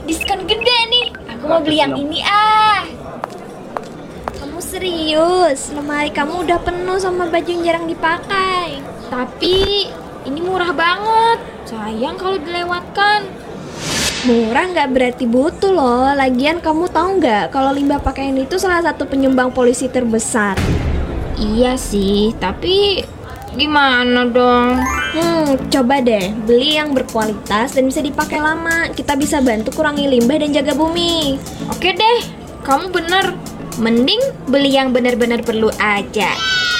diskon gede nih. Aku mau beli yang ini ah. Kamu serius? Lemari kamu udah penuh sama baju yang jarang dipakai. Tapi ini murah banget. Sayang kalau dilewatkan. Murah nggak berarti butuh loh. Lagian kamu tahu nggak kalau limbah pakaian itu salah satu penyumbang polusi terbesar. Iya sih, tapi gimana dong? Coba deh beli yang berkualitas dan bisa dipakai lama. Kita bisa bantu kurangi limbah dan jaga bumi. Oke deh, kamu bener. Mending beli yang benar-benar perlu aja.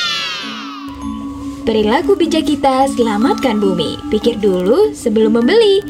Perilaku bijak kita selamatkan bumi. Pikir dulu sebelum membeli.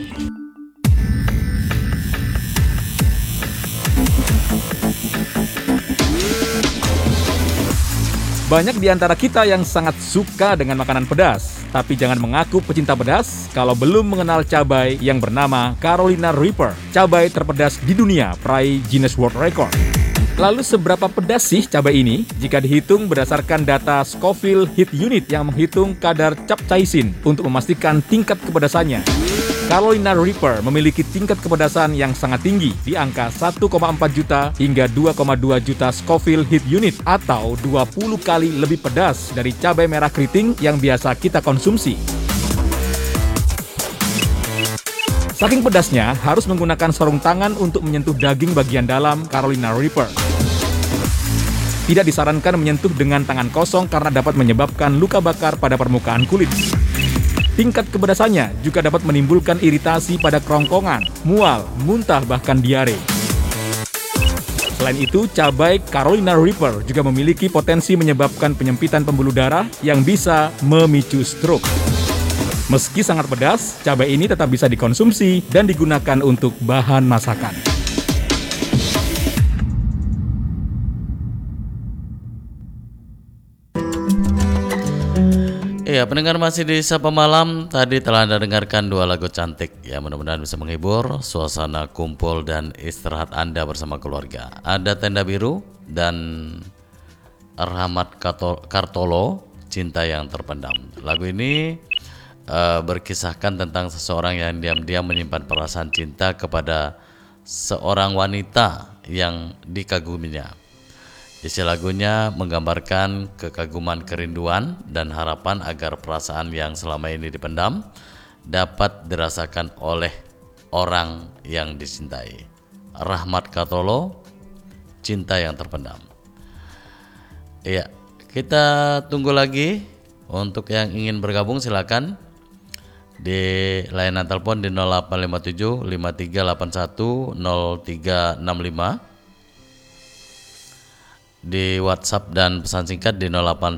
Banyak di antara kita yang sangat suka dengan makanan pedas, tapi jangan mengaku pecinta pedas kalau belum mengenal cabai yang bernama Carolina Reaper, cabai terpedas di dunia peraih Guinness World Record. Lalu seberapa pedas sih cabai ini? Jika dihitung berdasarkan data Scoville Heat Unit yang menghitung kadar capsaicin untuk memastikan tingkat kepedasannya. Carolina Reaper memiliki tingkat kepedasan yang sangat tinggi di angka 1,4 juta hingga 2,2 juta Scoville Heat Unit atau 20 kali lebih pedas dari cabai merah keriting yang biasa kita konsumsi. Saking pedasnya, harus menggunakan sarung tangan untuk menyentuh daging bagian dalam Carolina Reaper. Tidak disarankan menyentuh dengan tangan kosong karena dapat menyebabkan luka bakar pada permukaan kulit. Tingkat kepedasannya juga dapat menimbulkan iritasi pada kerongkongan, mual, muntah, bahkan diare. Selain itu, cabai Carolina Reaper juga memiliki potensi menyebabkan penyempitan pembuluh darah yang bisa memicu stroke. Meski sangat pedas, cabai ini tetap bisa dikonsumsi dan digunakan untuk bahan masakan. Iya, pendengar masih di Sapa Malam. Tadi telah Anda dengarkan dua lagu cantik. Ya, mudah-mudahan bisa menghibur suasana kumpul dan istirahat Anda bersama keluarga. Ada Tenda Biru dan Rahmat Kartolo, Cinta yang Terpendam. Lagu ini berkisahkan tentang seseorang yang diam-diam menyimpan perasaan cinta kepada seorang wanita yang dikaguminya. Isi lagunya menggambarkan kekaguman, kerinduan, dan harapan agar perasaan yang selama ini dipendam dapat dirasakan oleh orang yang dicintai. Rahmat Katolo, Cinta yang Terpendam. Iya, kita tunggu lagi. Untuk yang ingin bergabung silakan di layanan telepon di 0857 5381 0365. Di WhatsApp dan pesan singkat di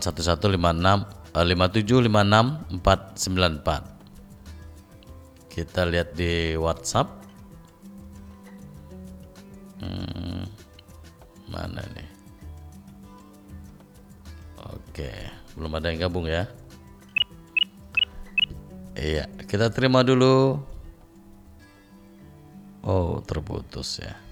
08115756 494. Kita lihat di WhatsApp. Mana nih? Oke, belum ada yang gabung ya. Iya, kita terima dulu. Oh, terputus ya.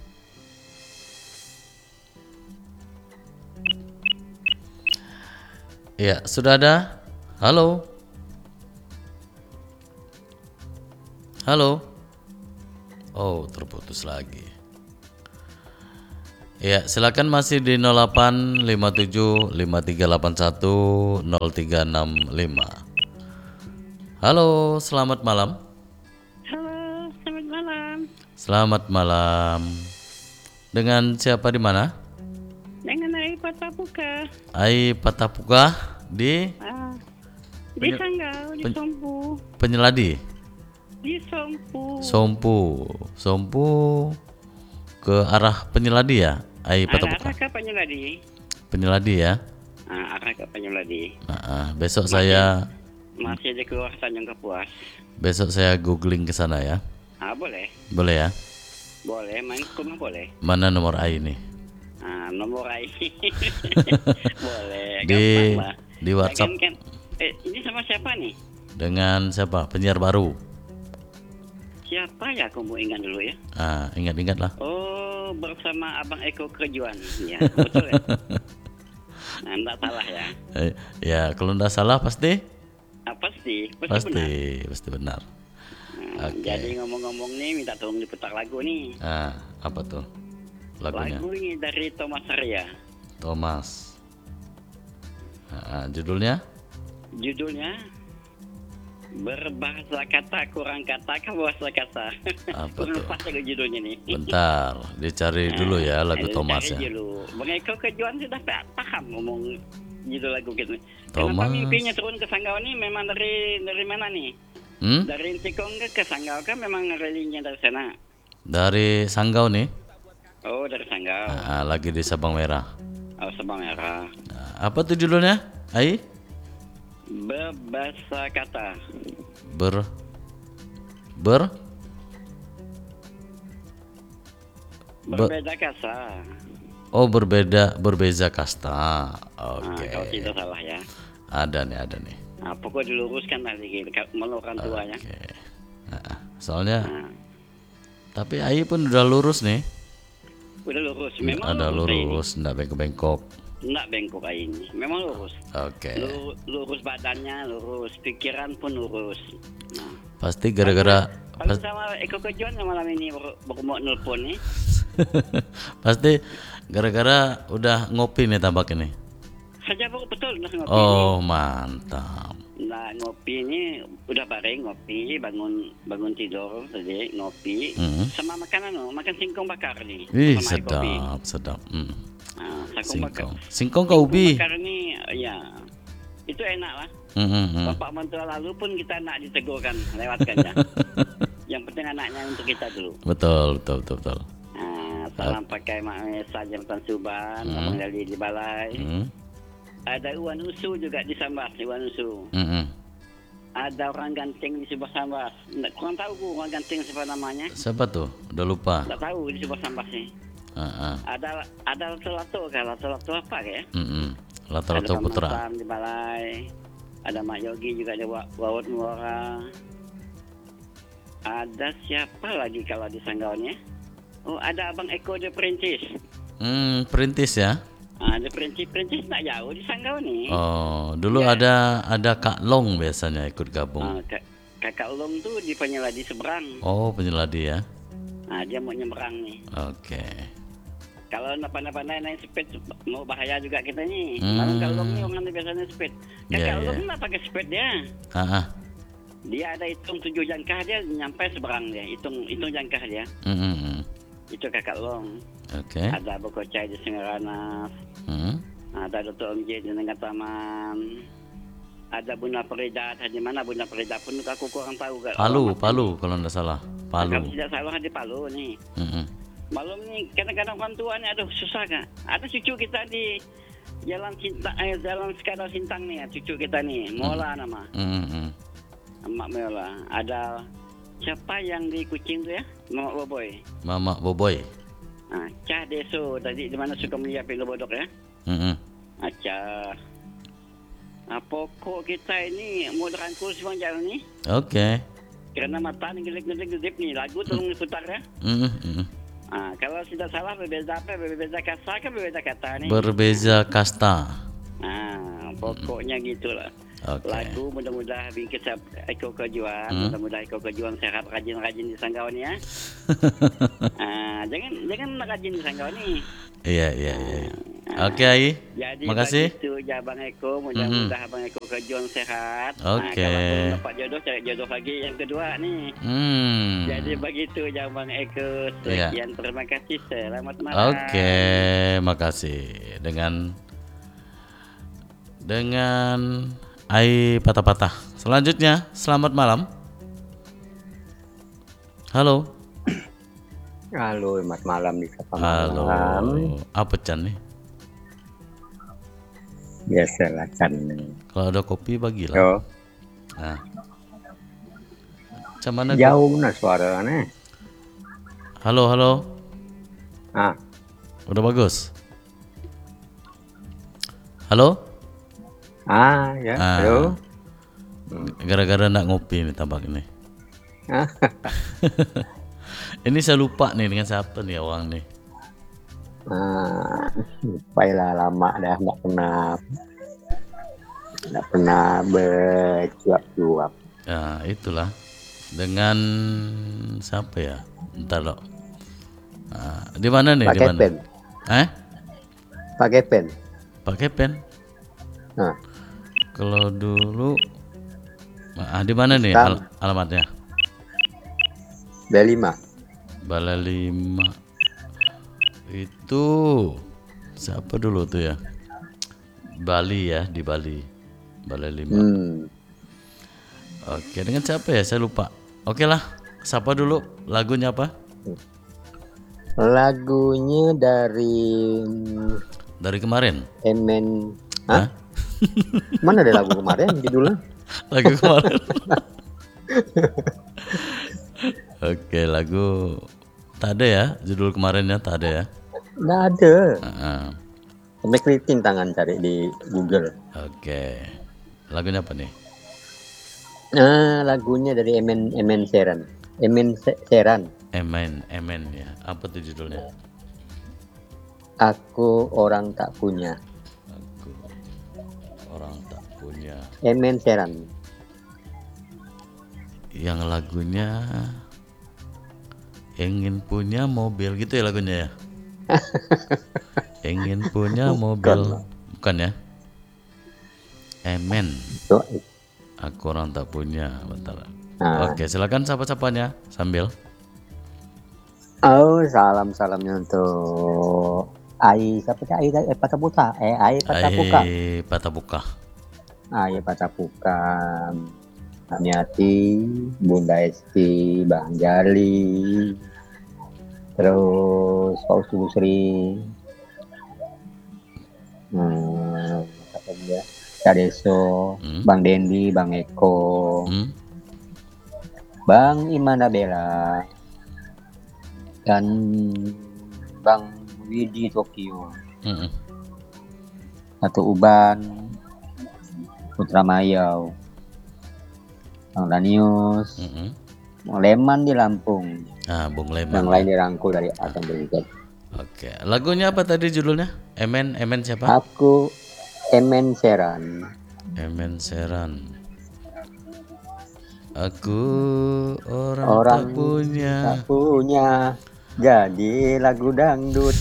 Ya, sudah ada. Halo. Halo. Oh, terputus lagi. Ya, silakan masih di 0857 5381 0365. Halo, selamat malam. Halo, selamat malam. Selamat malam. Dengan siapa di mana? Dengan Ai Patapuka. Ai Patapuka di Di Sanggau, di Sompu. Penyeladi. Di Sompu. Sompu ke arah Penyeladi ya? Ai Patapuka. Arah ke Penyeladi. Penyeladi ya. Arah ke Penyeladi. Besok saya masih di keluar Tanjung Kapuas. Besok saya googling ke sana ya. Boleh. Boleh ya? Boleh, main ke rumah boleh. Mana nomor Ai ini? Nomor Ai. Boleh. Di WhatsApp. Ini sama siapa nih? Dengan siapa? Penyiar baru. Siapa ya? Aku mau ingat dulu ya. Ingat-ingat lah. Oh, bersama Abang Eko Kerjuan. Ya, betul ya. Enggak salah ya. Ya, kalau enggak salah pasti. Pasti Pasti benar. Oke. Jadi ngomong-ngomong nih, minta tolong diputar lagu nih. Apa tuh lagunya? Lagu ini dari Thomas Arya. Thomas. Judulnya? Judulnya berbahasa kata kurang kata ke bahasa kata. Apa Kurang tuh? pas lagu judulnya nih. Bentar, dicari dulu ya lagu Thomas ya. Cari dulu. Bang Eko Kejuan sudah paham ngomong judul lagu gitu. Thomas. Kenapa mimpinya turun ke Sanggau nih? Memang dari mana nih? Dari Cikong ke Sanggau kan memang relinya dari sana. Dari Sanggau nih. Oh, dari Sanggau. Lagi di Sabang Merah. Oh, Sabang Merah. Apa tuh judulnya? Ai? Berbahasa kata. Berbeda kasta. Oh, berbeza kasta. Oke. Kalau tidak salah ya. Ada nih. Nah, pokoknya diluruskan lagi malu orang tuanya. Oke. Soalnya tapi Ai pun udah lurus nih. Udah lurus. Memang Ada lurus. lurus, enggak bengkok-bengkok. Enggak bengkok ini. Memang lurus. Oke. Lurus badannya, lurus pikiran pun lurus. Nah, Pasti gara-gara paling sama Eko Kejuan yang malam ini baru mau nelpon nih. pasti gara-gara udah ngopi nih tabak ini. Saja betul udah ngopi. Oh, mantap. Nah, ngopi ini udah bareng ngopi, bangun tidur tadi ngopi sama makan singkong bakar nih. Wih, sama kopi. sedap. Nah, bakar. Singkong ke ubi. Bakar ini ya itu enak lah. Bapak mentua lalu pun kita nak ditegurkan lewatkan ya. Yang penting anaknya untuk kita dulu. Betul. Nah, salam pakai Mak Mesa Jembatan Suban, Abang Dali di Balai. Ada Iwan Usu juga di Sambas, Iwan Usu. Ada orang ganteng di sebuah Sambas. Kurang tahu orang ganteng siapa namanya. Siapa tuh? Udah lupa. Tak tahu di sebuah Sambas nih. Ada Lato-Lato apa ya? Lato-Lato Ada Putra. Paman Sam di Balai. Ada Mak Yogi juga di Wawut Muara. Ada siapa lagi kalau di Sanggaunya? Oh, ada Abang Eko de Perintis. Perintis ya? Ada Perintis tak jauh di Sanggau nih. Oh, dulu ada Kak Long biasanya ikut gabung. Kakak Long tuh di penyeladi seberang. Oh, penyeladi ya? Dia mau nyeberang nih. Oke. Kalau pandai-pandai naik speed mau bahaya juga kita nih. Kalau Long nih orang biasanya speed. Kakak Long nggak pakai speed dia. Dia ada hitung 7 jangkah dia nyampe seberang dia. Hitung jangkah dia. Itu Kakak Long. Oke. Ada Bokocai di Singaranas. Ada Dr. Omji di Nengah Taman. Ada Bunda Peridat. Di mana Bunda Peridat pun aku kurang tahu. Palu kalau nggak salah. Palu. Kalau tidak salah di Palu nih. Malam nih kadang-kadang orang tua nih aduh susah kan. Ada cucu kita di Jalan Sekadar Sintang nih, cucu kita nih, Mola nama. Emak Mola. Ada siapa yang di Kucing tuh ya? Mama Boboy. Cah Deso tadi di mana suka melihat Pilo Bodok ya? Cah. Pokok kita ini mau dirangkul si Bang Jalan nih. Oke. Karena mata nih gelip-gelip nih lagu tolong diputar ya. Kalau tidak salah berbeza kasta kan berbeza kata nih. Berbeza kasta. Pokoknya gitulah. Okay. Lagu mudah-mudahan bikin Eko Kejuan, mudah-mudahan Eko Kejuan sehat, rajin-rajin di Sanggau nih ya. Jangan rajin di Sanggau nih. Iya. Oke, Ai. Jadi makasih. Begitu ya Bang Eko, mudah-mudahan Bang Eko Kejuan sehat. Oke. Kalau dapat jodoh, cari jodoh lagi yang kedua nih. Jadi begitu ya Bang Eko. Sekian, terima kasih. Selamat malam. Oke, makasih. Dengan Ai patah-patah. Selanjutnya, selamat malam. Halo. Halo, selamat malam di Sapa Halo. Malam. Apa Chan nih? Biasalah Chan. Kalau ada kopi bagilah. Yo, Cuman jauh nah suaranya. Halo. Udah bagus. Halo? Ya, halo. Gara-gara nak ngopi nih tabak ini. Ini saya lupa nih dengan siapa nih orang nih. Baiklah lama dah nggak pernah bercuap-cuap. Ya itulah. Dengan siapa ya? Bentar loh. Di mana nih? Di Pakai mana? pen. Pakai pen. Pakai pen. Nah, Kalau dulu, di mana nih alamatnya? B5. Balai 5. Itu siapa dulu tuh ya? Bali ya, di Bali. Balai 5. Oke, dengan siapa ya? Saya lupa. Oke lah, siapa dulu? Lagunya apa? Lagunya dari Dari kemarin. Emen. Hah? Mana ada lagu kemarin judulnya? Lagu kemarin. Oke, lagu tak ada ya, judul kemarinnya tak ada ya. Nggak ada. Heeh. Sampai keriting tangan cari di Google. Oke, lagunya apa nih? Nah, lagunya dari Emen Seran. Seran. Emen ya. Apa tuh judulnya? Aku orang tak punya. Aku orang tak punya. Emen Seran. Yang lagunya ingin punya mobil gitu ya lagunya ya. Ingin punya mobil. Bukan ya? Emen. Tuh. Aku orang tak punya. Bentar. Nah. Oke, silakan sapa-sapanya sambil. Oh, salamnya untuk siapa sih? Patapuka. Patapuka. Patapuka. Patapuka. Amiati, Bunda Esti, Bang Jali, terus Pak Ustaz Sri, siapa dia? Kak Deso, Bang Dendi, Bang Eko, Bang Imana Bella, dan Bang Widi Tokyo, Satu Uban, Putra Mayau, Bang Danius, Bang Leman di Lampung, Bung Leman. yang lain dirangkul dari Atom Berikat. Oke, lagunya apa tadi judulnya? Emen siapa? Aku Emen Seran. Emen Seran. Aku orang tak punya, jadi lagu dangdut.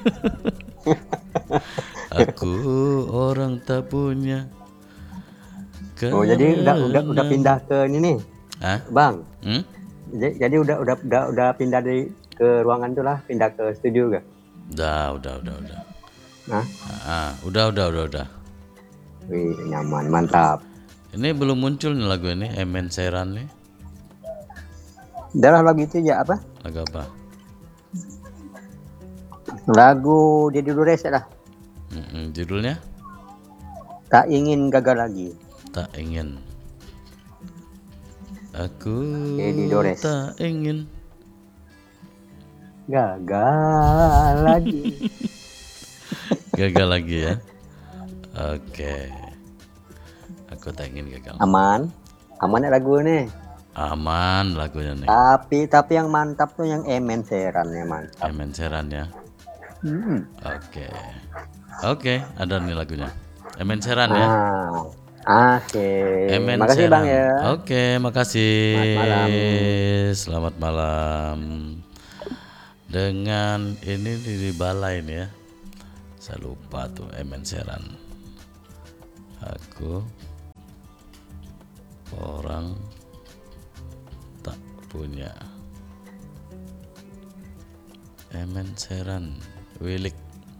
Aku orang tak punya. Oh, jadi udah pindah ke ini nih, Bang. Jadi udah pindah ke ruangan tuh lah, pindah ke studio gak? Udah. Hah? Udah. Wih, nyaman, mantap. Ini belum muncul nih lagu ini, Emen Seran nih. Udah lagu itu ya apa? Lagu apa? Lagu Deddy Dores lah. Judulnya? Tak ingin gagal lagi. Tak ingin. Aku Deddy Dores. tak ingin gagal lagi. Gagal lagi ya. Oke. Aku tak ingin gagal. Aman ya lagu nih. Aman lagunya nih. Tapi yang mantap tuh yang Emen Seran ya, mantap. Emen Seran ya. Oke, ada nih lagunya. Emen Seran ya. Oke. Makasih Seran. Bang ya. Oke, makasih. Selamat malam. Selamat malam. Dengan ini di balai nih ya. Saya lupa tuh Emen Seran. Aku orang tak punya. Emen Seran Wilik.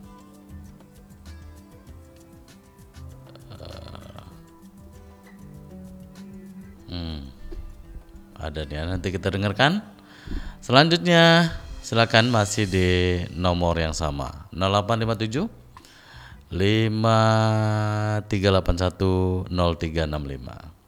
Ada nih, nanti kita dengarkan. Selanjutnya silakan masih di nomor yang sama 0857 5381 0365.